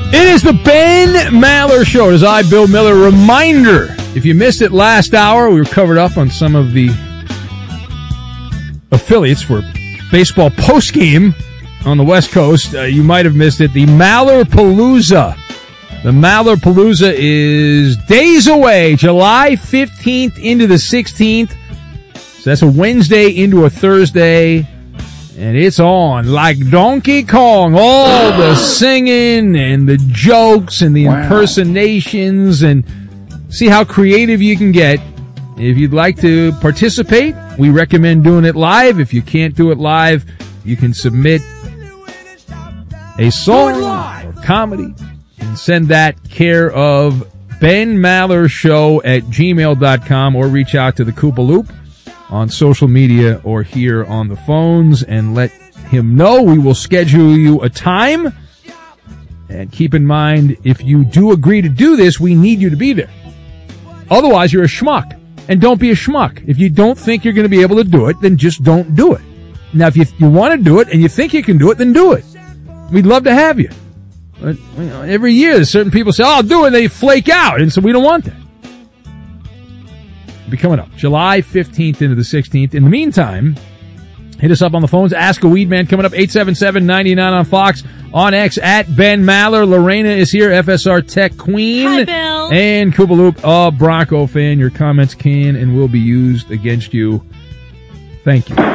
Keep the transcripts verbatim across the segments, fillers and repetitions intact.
It is the Ben Maller Show. It is I, Bill Miller. Reminder, if you missed it last hour, we were covered up on some of the affiliates for baseball postgame on the West Coast. Uh, you might have missed it. The Mallerpalooza. The Mallerpalooza is days away, July fifteenth into the sixteenth. So that's a Wednesday into a Thursday. And it's on like Donkey Kong. All the singing and the jokes and the wow. impersonations, and see how creative you can get. If you'd like to participate, we recommend doing it live. If you can't do it live, you can submit a song or comedy and send that care of Ben Maller Show at gmail dot com, or reach out to the Koopa Loop on social media or here on the phones and let him know. We will schedule you a time. And keep in mind, if you do agree to do this, we need you to be there. Otherwise, you're a schmuck. And don't be a schmuck. If you don't think you're going to be able to do it, then just don't do it. Now, if you, you want to do it and you think you can do it, then do it. We'd love to have you. But, you know, every year, certain people say, oh, I'll do it, and they flake out. And so we don't want that. Be coming up July fifteenth into the sixteenth. In the meantime, hit us up on the phones. Ask a Weed Man coming up, eight seven seven, nine nine on Fox, on X at Ben Maller. Lorena is here, F S R Tech Queen. Hi, Bill. And Koopa Loop, a Bronco fan. Your comments can and will be used against you. Thank you. All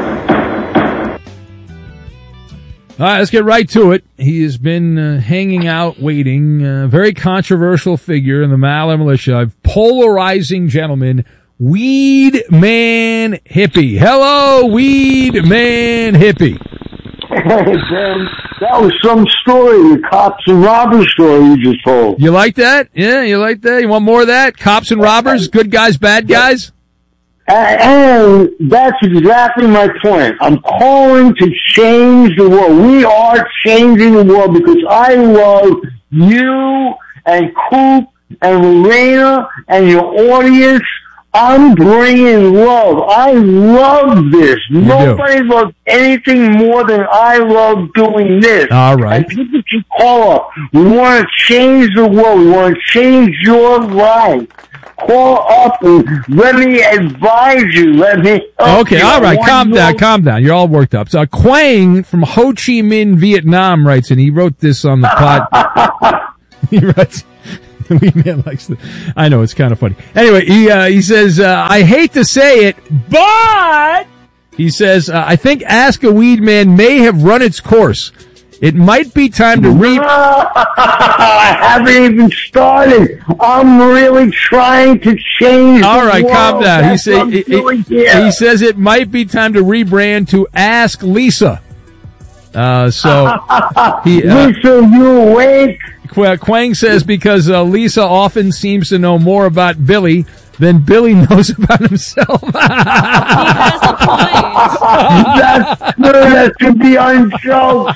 right, let's get right to it. He has been uh, hanging out, waiting. A uh, very controversial figure in the Maller militia. A polarizing gentleman. Weed Man Hippie. Hello, Weed Man Hippie. Hey, Ben, that was some story, the cops and robbers story you just told. You like that? Yeah, you like that? You want more of that? Cops and robbers? Good guys, bad guys? And that's exactly my point. I'm calling to change the world. We are changing the world because I love you and Coop and Lorena and your audience. I'm bringing love. I love this. You Nobody do. loves anything more than I love doing this. All right. And people can call up. We want to change the world. We want to change your life. Call up and let me advise you. Let me. Okay, all right. Calm down. Know. Calm down. You're all worked up. So Quang from Ho Chi Minh, Vietnam writes, and he wrote this on the pod. He writes. The Weed Man likes the. I know, it's kind of funny. Anyway, he uh, he says, uh, I hate to say it, but he says, uh, I think Ask a Weed Man may have run its course. It might be time to re. I haven't even started. I'm really trying to change. All the right, world. calm down. That's He say, it, it, he says it might be time to rebrand to Ask Lisa. Uh, so he, uh, Lisa, you awake? Quang says because uh, Lisa often seems to know more about Billy than Billy knows about himself. He has a point. That's true. That should be on show.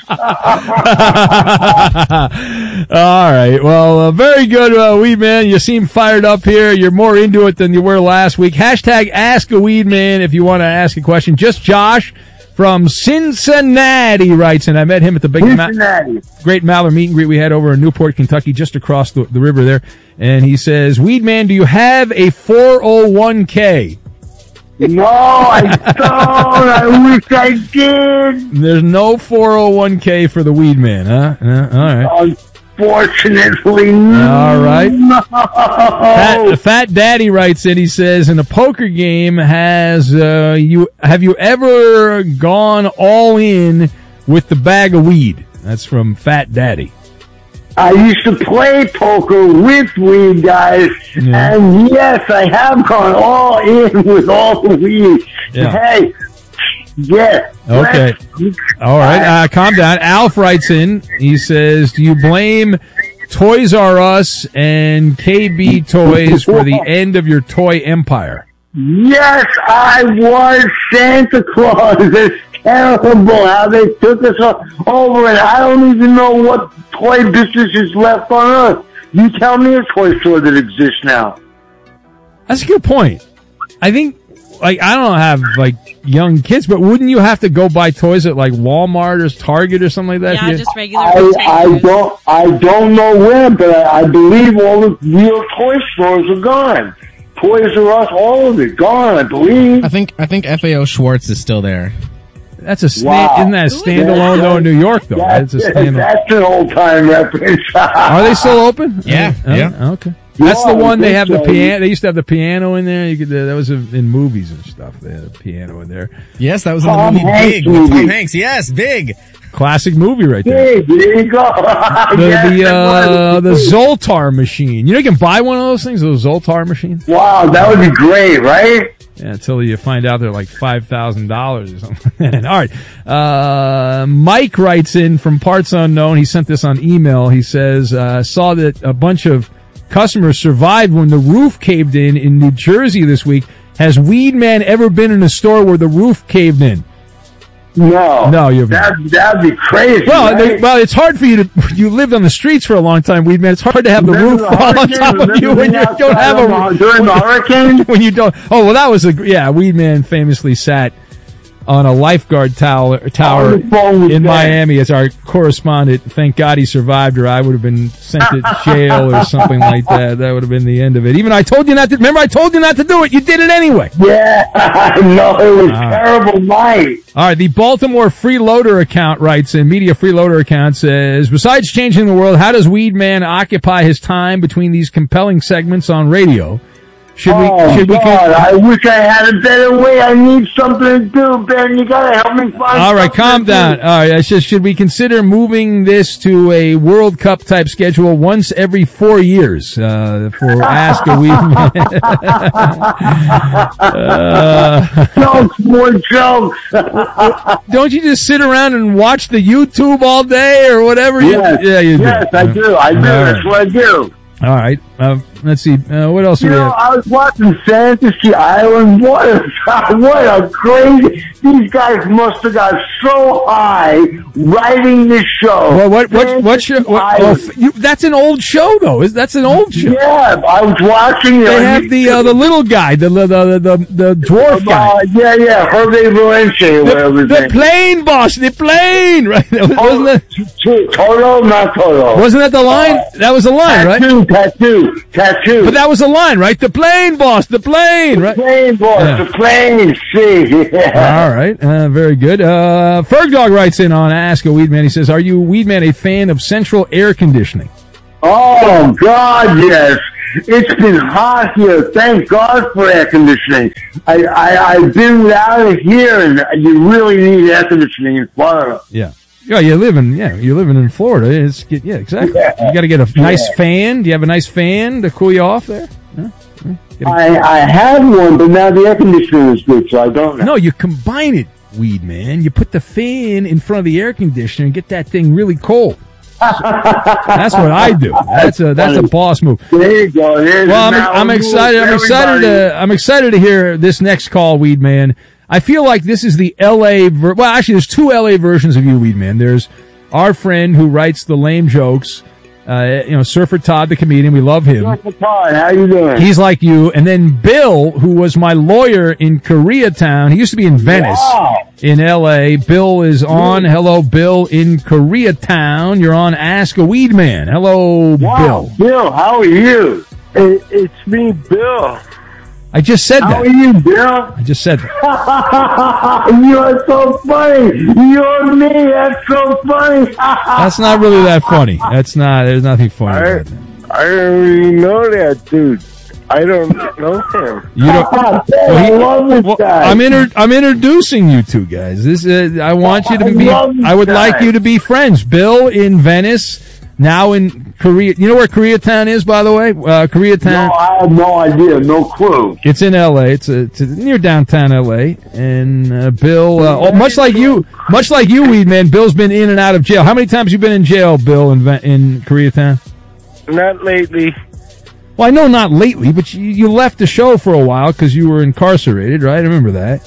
All right. Well, uh, very good, uh, Weed Man. You seem fired up here. You're more into it than you were last week. Hashtag Ask a Weed Man if you want to ask a question. Just Josh from Cincinnati writes, and I met him at the big Ma- great Maller meet and greet we had over in Newport, Kentucky, just across the, the river there. And he says, Weed Man, do you have a four oh one k? No, I don't. I wish I did. There's no four oh one k for the Weed Man, huh? Uh, all right. Unfortunately, no. All right. Fat, Fat Daddy writes in, he says, in a poker game, has uh, you have you ever gone all in with the bag of weed? That's from Fat Daddy. I used to play poker with weed guys, yeah. And yes, I have gone all in with all the weed. Yeah. Hey, yeah. Okay. All right. Uh, calm down. Alf writes in. He says, do you blame Toys R Us and K B Toys for the end of your toy empire? Yes, I was Santa Claus. It's terrible how they took us over, and I don't even know what toy business is left on Earth. You tell me a toy store that exists now. That's a good point. I think like, I don't have like young kids, but wouldn't you have to go buy toys at like Walmart or Target or something like that? Yeah, You- just regular I, I retailers. don't I don't know where, but I, I believe all the real toy stores are gone. Toys R Us, all of it gone. I believe. I think I think F A O Schwartz is still there. That's a sta- Wow. isn't that a standalone though in New York though? Right? It's That's, a standalone. that's an old time reference. Are they still open? Yeah, Uh, yeah. Okay. That's the Yeah, one I they think have the so. piano. They used to have the piano in there. You could. Uh, that was in movies and stuff. They had a piano in there. Yes, that was in Tom the movie Hanks Big with Tom movie. Hanks. Yes, Big. Classic movie right there. Hey, there you go. The Yes, the it uh, was. the Zoltar machine. You know, you can buy one of those things. Those Zoltar machines. Wow, that would be great, right? Yeah, until you find out they're like five thousand dollars or something. All right. Uh, Mike writes in from Parts Unknown. He sent this on email. He says, uh, saw that a bunch of customers survived when the roof caved in in New Jersey this week. Has Weed Man ever been in a store where the roof caved in? No. No, you're- that that'd be crazy. Well, right? they, well, it's hard for you to. You lived on the streets for a long time, Weed Man. It's hard to have the Remember roof the fall on hurricane? top of Remember you when being you don't have outside on a the- during the hurricane. when you don't. Oh, well, that was a yeah. Weed Man famously sat on a lifeguard tower tower Oh, the phone was in dead. Miami as our correspondent. Thank God he survived, or I would have been sent to jail or something like that. That would have been the end of it. Even I told you not to. Remember, I told you not to do it. You did it anyway. Yeah, no, it was Ah. terrible night. All right, the Baltimore Freeloader account writes, and Media Freeloader account says, besides changing the world, how does Weed Man occupy his time between these compelling segments on radio? Should we, Oh, should we, God, I wish I had a better way. I need something to do, Ben. You gotta help me find all right, something calm to do. down. All right, I said, should we consider moving this to a World Cup type schedule once every four years, uh, for Ask a Weed Man? uh, Jokes, more jokes. don't you just sit around and watch the YouTube all day or whatever? You- Yes, yeah, you do. yes, I do. I do. All That's right. what I do. All right. Uh, let's see. Uh, what else do You we know, have? I was watching Fantasy Island. What a, what a crazy... These guys must have got so high writing this show. Well, what what what show? Fantasy What, oh, Island. f- you, that's an old show, though. Is that's an old show? Yeah, I was watching... They have the uh, the little guy, the the the the, the dwarf guy, Uh, yeah, yeah, Hervé Valencia, or whatever the, his the name. plane boss, the plane, right? Wasn't that Toto, not Toto. wasn't that the line? That was the line, right? Tattoo, tattoo, tattoo. But that was the line, right? The plane boss, the plane, right? plane, boss, Yeah. the plane, see. Yeah. All right, uh, very good. Uh, Fergdog writes in on Ask a Weed Man. He says, "Are you, Weed Man, a fan of central air conditioning?" Oh, God, yes. It's been hot here. Thank God for air conditioning. I, I, I've been without it here, and you really need air conditioning in Florida. Yeah. Yeah, you're living. Yeah, you're living in Florida. It's get, yeah, exactly. Yeah. You got to get a nice Yeah. fan. Do you have a nice fan to cool you off there? Huh? Huh? Get a- I, I had one, but now the air conditioning is good, so I don't know. no, you combine it, Weed Man. You put the fan in front of the air conditioner and get that thing really cold. That's what I do. That's a that's a boss move. There you go. There's Well, I'm, now I'm a rule excited. for I'm excited everybody. to. I'm excited to hear this next call, Weed Man. I feel like this is the L A. Ver- well, actually, there's two L A versions of you, Weed Man. There's our friend who writes the lame jokes. Uh, you know, Surfer Todd, the comedian. We love him. Mister Todd, how you doing? He's like you. And then Bill, who was my lawyer in Koreatown. He used to be in Venice, Wow. in L A. Bill is on. Hello, Bill in Koreatown. You're on Ask a Weed Man. Hello, Wow, Bill. Bill, how are you? It, it's me, Bill. I just said How are that. you, Bill? I just said that. You're so funny. You're me. That's so funny. That's not really that funny. That's not. There's nothing funny I, about that. I don't really know that dude. I don't know him. You don't. I love this Well, guy. I'm inter- I'm introducing you two guys. This uh, I want you to I be. love this I would guy. like you to be friends. Bill in Venice, now in Korea. You know where Koreatown is, by the way? Uh, Koreatown. No, I have no idea. No clue. It's in L A. It's, a, it's a, near downtown L A. And uh, Bill, uh, oh, much like you, much like you, Weed Man. Bill's been in and out of jail. How many times you been in jail, Bill, in Ve- in Koreatown? Not lately. Well, I know not lately, but you, you left the show for a while because you were incarcerated, right? I remember that.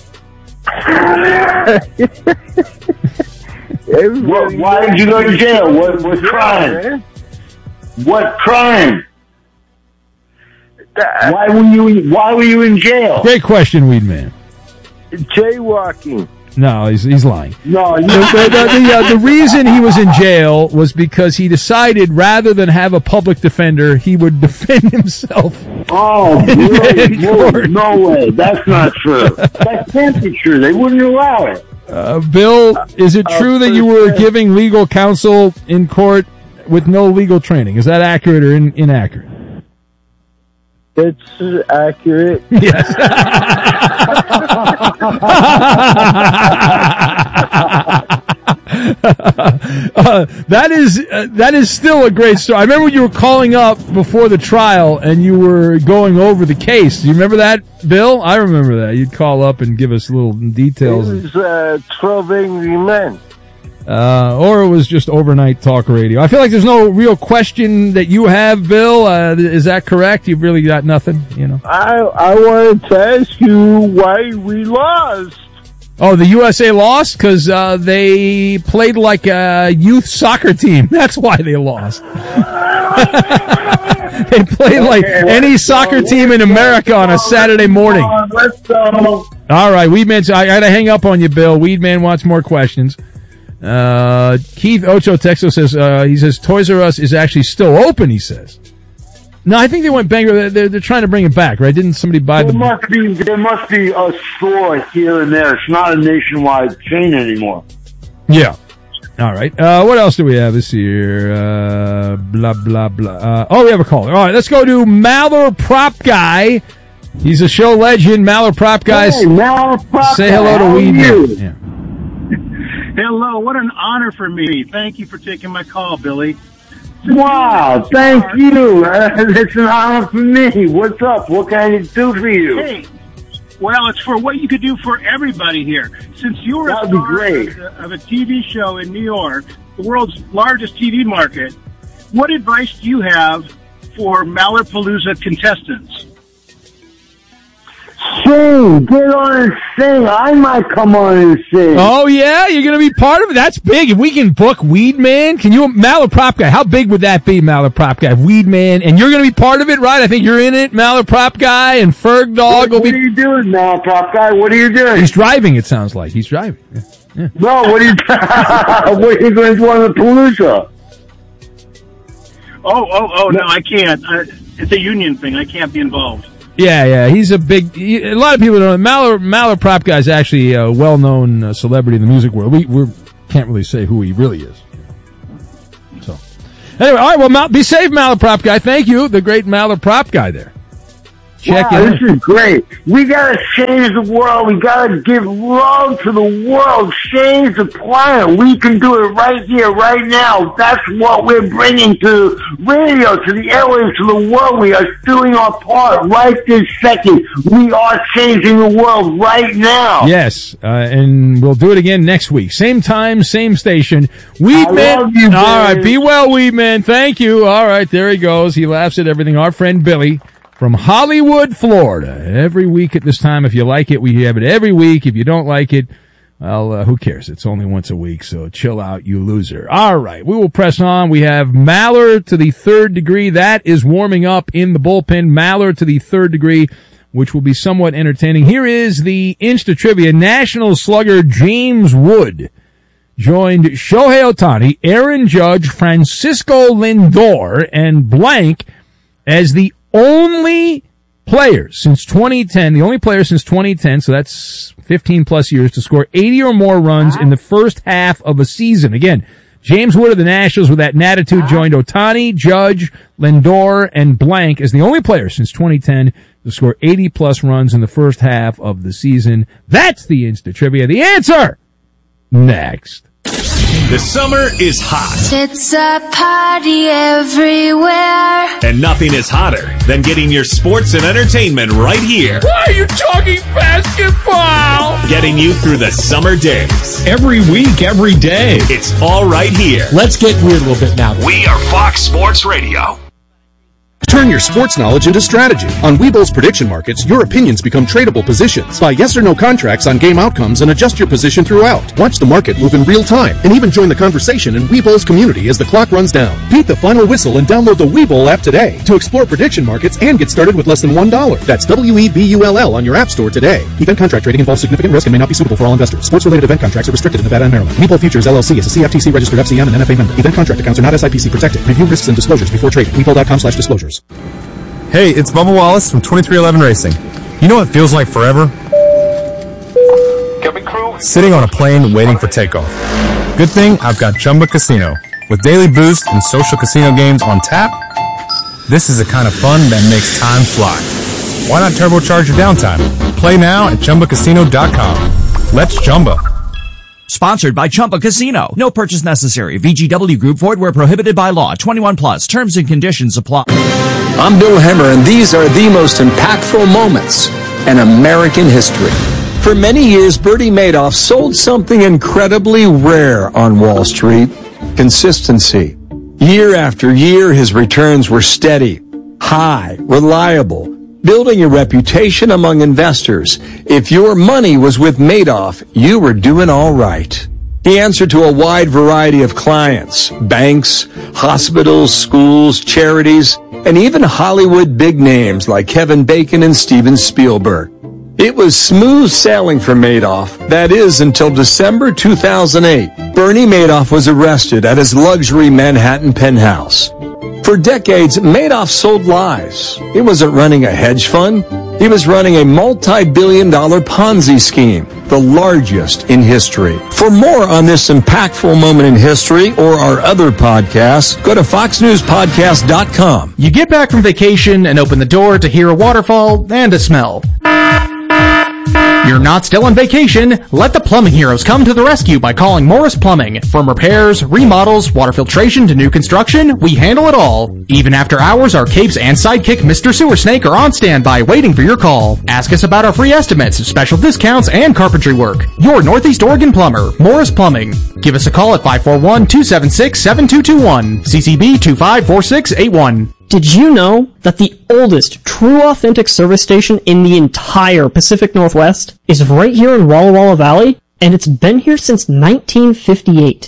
What, why did you go to jail? What, what crime? What crime? Why were you? Why were you in jail? Great question, Weed Man. jaywalking. No, he's he's lying. No, you The, the, the, the, uh, the reason he was in jail was because he decided rather than have a public defender, he would defend himself. Oh, really? In court. No way. That's not true. That can't be true. They wouldn't allow it. Uh, Bill, is it true that you were giving legal counsel in court with no legal training? Is that accurate or in, inaccurate? It's accurate. Yes. uh, that is uh, that is still a great story. I remember when you were calling up before the trial and you were going over the case. Do you remember that, Bill? I remember that. You'd call up and give us little details. It was uh, twelve Angry Men. Uh, or it was just overnight talk radio. I feel like there's no real question that you have, Bill. Uh, is that correct? You've really got nothing, you know? I I wanted to ask you why we lost. Oh, the U S A lost because uh, they played like a youth soccer team. That's why they lost. They played like any soccer team in America on a Saturday morning. Let's go. All right, Weedman, I got to hang up on you, Bill. Weedman wants more questions. Uh, Keith Ocho Texo says, uh, he says Toys R Us is actually still open, he says. No, I think they went bankrupt. They're, they're trying to bring it back, right? Didn't somebody buy There the... must be there must be a store here and there. It's not a nationwide chain anymore. Yeah. All right. Uh, what else do we have this year? Uh, blah, blah, blah. Uh, oh, we have a caller. All right, let's go to Maller Prop Guy. He's a show legend. Maller Prop Guys. Hey, Mal Prop Say Guy, hello to how are you? Weedman. Yeah. Hello, what an honor for me. Thank you for taking my call, Billy. Wow, thank you. Uh, it's an honor for me. What's up? What can I do for you? Hey, well, it's for what you could do for everybody here. Since you were a That'd be star great. of, a- of a T V show in New York, the world's largest T V market, what advice do you have for Mallerpalooza contestants? Sing, get on and sing. I might come on and sing. Oh, yeah? You're going to be part of it? That's big. If we can book Weedman, can you... Maller Prop Guy, how big would that be, Maller Prop Guy? Weedman, and you're going to be part of it, right? I think you're in it, Maller Prop Guy, and Ferg Dog what, will what be... are you doing now, Prop Guy? What are you doing? He's driving, it sounds like. He's driving. Yeah. No, what are you what are you going to do on the Palooza? Oh, oh, oh, no, I can't. Uh, it's a union thing. I can't be involved. Yeah, yeah, he's a big. He, a lot of people don't know. Maller, Maller Prop Guy is actually a well-known uh, celebrity in the music world. We we can't really say who he really is. So, anyway, all right. Well, Mal, be safe, Maller Prop Guy. Thank you, the great Maller Prop Guy there. Check wow, it. This is great. We got to change the world. We got to give love to the world. Change the planet. We can do it right here, right now. That's what we're bringing to radio, to the airwaves, to the world. We are doing our part right this second. We are changing the world right now. Yes, uh, and we'll do it again next week. Same time, same station. I Weedman. love you, All right, Billy. be well, Weedman. Thank you. All right, there he goes. He laughs at everything. Our friend Billy from Hollywood, Florida. Every week at this time. If you like it, we have it every week. If you don't like it, well, uh, who cares? It's only once a week, so chill out, you loser. All right, we will press on. We have Maller to the third degree. That is warming up in the bullpen. Maller to the third degree, which will be somewhat entertaining. Here is the Insta Trivia. National slugger James Wood joined Shohei Ohtani, Aaron Judge, Francisco Lindor, and blank as the only players since twenty ten, the only player since twenty ten, so that's fifteen plus years, to score eighty or more runs in the first half of a season. Again, James Wood of the Nationals with that natitude joined Ohtani, Judge, Lindor, and blank as the only player since twenty ten to score eighty plus runs in the first half of the season. That's the Insta Trivia. The answer next. The summer is hot, It's a party everywhere. and nothing is hotter than getting your sports and entertainment right here. Why are you talking basketball? Getting you through the summer days. Every week, every day. It's all right here. Let's get weird a little bit now. We are Fox Sports Radio. Turn your sports knowledge into strategy. On Webull's prediction markets, your opinions become tradable positions. Buy yes or no contracts on game outcomes and adjust your position throughout. Watch the market move in real time and even join the conversation in Webull's community as the clock runs down. Beat the final whistle and download the Webull app today to explore prediction markets and get started with less than one dollar. That's W E B U L L on your app store today. Event contract trading involves significant risk and may not be suitable for all investors. Sports-related event contracts are restricted in Nevada and Maryland. Webull Futures L L C is a C F T C registered F C M and N F A member. Event contract accounts are not S I P C protected. Review risks and disclosures before trading. Webull.com slash disclosures. Hey, it's Bubba Wallace from twenty-three eleven Racing. You know what feels like forever? Sitting on a plane waiting for takeoff. Good thing I've got Chumba Casino. With daily boost and social casino games on tap, this is the kind of fun that makes time fly. Why not turbocharge your downtime? Play now at Chumba Casino dot com. Let's Chumba. Sponsored by Chumba Casino. No purchase necessary. V G W Group. Void where prohibited by law. twenty-one plus. Terms and conditions apply. I'm Bill Hemmer, and these are the most impactful moments in American history. For many years, Bernie Madoff sold something incredibly rare on Wall Street: consistency. Year after year, his returns were steady, high, reliable, building a reputation among investors. If your money was with Madoff, you were doing all right. He answered to a wide variety of clients: banks, hospitals, schools, charities, and even Hollywood big names like Kevin Bacon and Steven Spielberg. It was smooth sailing for Madoff. That is, until December two thousand eight. Bernie Madoff was arrested at his luxury Manhattan penthouse. For decades, Madoff sold lies. He wasn't running a hedge fund. He was running a multi-billion dollar Ponzi scheme, the largest in history. For more on this impactful moment in history or our other podcasts, go to fox news podcast dot com. You get back from vacation and open the door to hear a waterfall and a smell. You're not still on vacation. Let the plumbing heroes come to the rescue by calling Morris Plumbing. From repairs, remodels, water filtration to new construction, we handle it all. Even after hours, our capes and sidekick Mister Sewer Snake are on standby waiting for your call. Ask us about our free estimates, special discounts, and carpentry work. Your Northeast Oregon plumber, Morris Plumbing. Give us a call at five four one, two seven six, seven two two one, C C B two five four six eight one. Did you know that the oldest true authentic service station in the entire Pacific Northwest is right here in Walla Walla Valley, and it's been here since nineteen fifty-eight?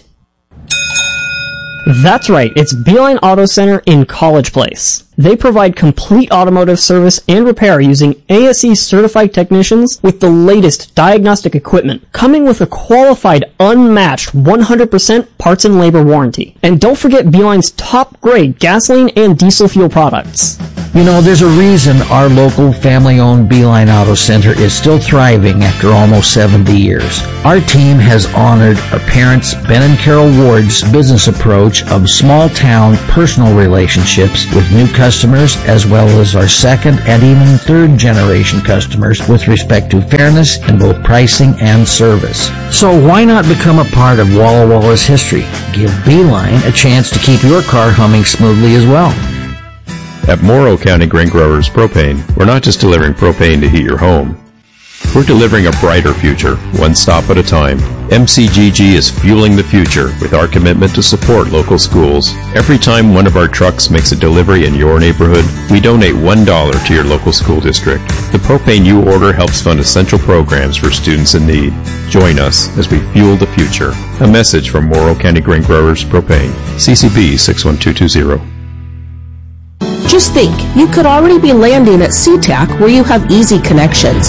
That's right, it's Beeline Auto Center in College Place. They provide complete automotive service and repair using A S E certified technicians with the latest diagnostic equipment, coming with a qualified, unmatched one hundred percent parts and labor warranty. And don't forget Beeline's top grade gasoline and diesel fuel products. You know, there's a reason our local family-owned Beeline Auto Center is still thriving after almost seventy years. Our team has honored our parents, Ben and Carol Ward's business approach of small-town personal relationships with new customers, as well as our second and even third-generation customers with respect to fairness in both pricing and service. So why not become a part of Walla Walla's history? Give Beeline a chance to keep your car humming smoothly as well. At Morrow County Grain Growers Propane, we're not just delivering propane to heat your home. We're delivering a brighter future, one stop at a time. M C G G is fueling the future with our commitment to support local schools. Every time one of our trucks makes a delivery in your neighborhood, we donate one dollar to your local school district. The propane you order helps fund essential programs for students in need. Join us as we fuel the future. A message from Morrow County Grain Growers Propane. C C B six one two two zero. Just think, you could already be landing at SeaTac where you have easy connections.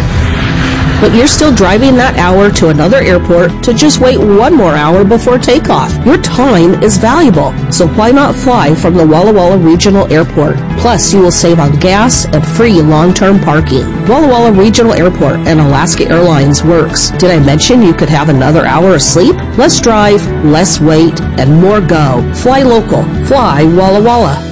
But you're still driving that hour to another airport to just wait one more hour before takeoff. Your time is valuable, so why not fly from the Walla Walla Regional Airport? Plus, you will save on gas and free long-term parking. Walla Walla Regional Airport and Alaska Airlines works. Did I mention you could have another hour of sleep? Less drive, less wait, and more go. Fly local. Fly Walla Walla.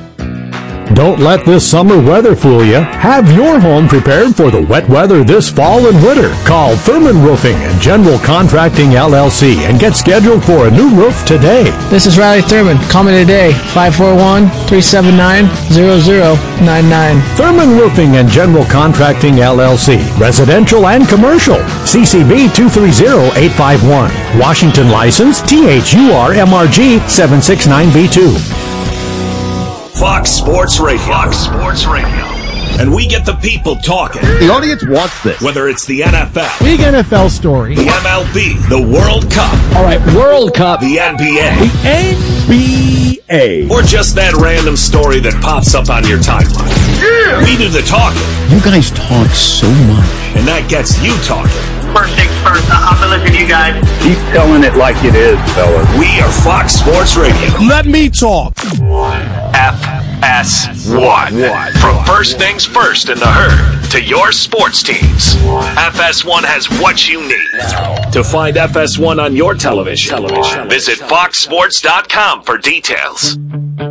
Don't let this summer weather fool you. Have your home prepared for the wet weather this fall and winter. Call Thurman Roofing and General Contracting L L C and get scheduled for a new roof today. This is Riley Thurman. Call me today, five four one, three seven nine, zero zero nine nine. Thurman Roofing and General Contracting L L C. Residential and commercial. C C B two three zero eight five one. Washington license T H U R M R G seven six nine B two. Fox Sports Radio. Fox Sports Radio. And we get the people talking. The audience wants this. Whether it's the N F L, big N F L story, the M L B, the World Cup. All right, World Cup. The N B A. The N B A. Or just that random story that pops up on your timeline. Yeah! We do the talking. You guys talk so much. And that gets you talking. First things first, I'm gonna listen to you guys. Keep telling it like it is, fellas. We are Fox Sports Radio. Let me talk. F S one. From first things first in the herd to your sports teams, F S one has what you need. To find F S one on your television, television. visit fox sports dot com for details.